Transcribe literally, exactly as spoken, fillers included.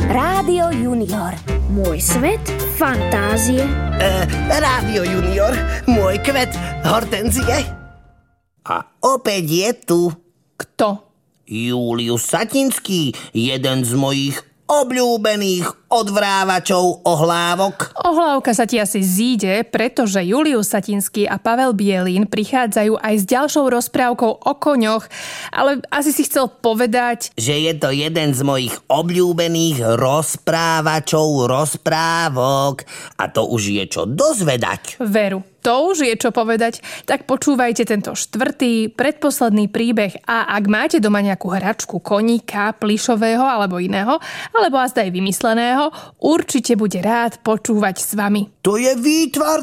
Rádio Junior. Môj svet fantázie. E, Rádio Junior. Môj kvet hortenzie. A opäť je tu Kto? Julius Satinský, jeden z mojich obľúbených odvrávačov ohlávok. Ohlávka sa ti asi zíde, pretože Julius Satinský a Pavel Bielín prichádzajú aj s ďalšou rozprávkou o koňoch, ale asi si chcel povedať, že je to jeden z mojich obľúbených rozprávačov rozprávok. A to už je čo dozvedať. Veru, to už je čo povedať. Tak počúvajte tento štvrtý, predposledný príbeh a ak máte doma nejakú hračku koníka, plyšového alebo iného, alebo azda aj vymysleného, určite bude rád počúvať s vami. To je výtvar